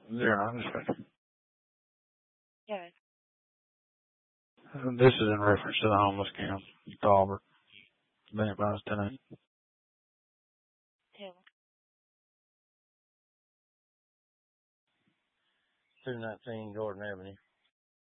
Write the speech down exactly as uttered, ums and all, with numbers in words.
Zero nine dispatch. Yes. This is in reference to the homeless camp, Talbert. Been advised tonight. Two. two nineteen Gordon Avenue.